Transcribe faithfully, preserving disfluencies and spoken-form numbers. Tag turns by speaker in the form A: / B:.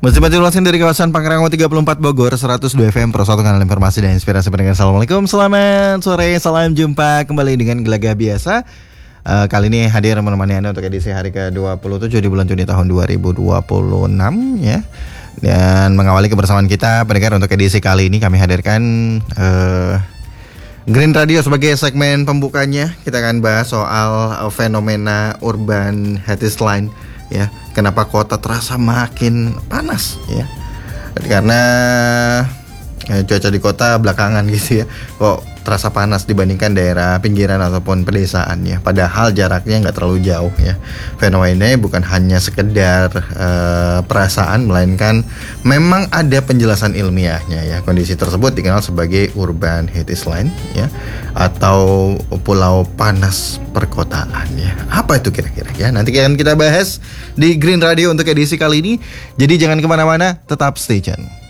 A: Masih bantu ulasan dari kawasan Pangrango tiga puluh empat Bogor, seratus dua F M, Pro satu kanal informasi dan inspirasi pendengar. Assalamualaikum, selamat sore, salam jumpa kembali dengan Gelaga Biasa. uh, Kali ini hadir menemani Anda untuk edisi hari ke dua puluh tujuh di bulan Juni tahun dua ribu dua puluh enam ya. Dan mengawali kebersamaan kita pendengar untuk edisi kali ini kami hadirkan uh, Green Radio sebagai segmen pembukanya. Kita akan bahas soal uh, fenomena urban heatline ya, kenapa kota terasa makin panas ya, karena eh, cuaca di kota belakangan gitu ya, kok terasa panas dibandingkan daerah pinggiran ataupun pedesaan ya, padahal jaraknya nggak terlalu jauh ya. Fenomena ini bukan hanya sekedar eh, perasaan, melainkan memang ada penjelasan ilmiahnya ya. Kondisi tersebut dikenal sebagai urban heatline ya, atau pulau panas perkotaan ya. Apa itu kira-kira ya? Nanti akan kita bahas di Green Radio untuk edisi kali ini. Jadi jangan kemana-mana, tetap stay tune.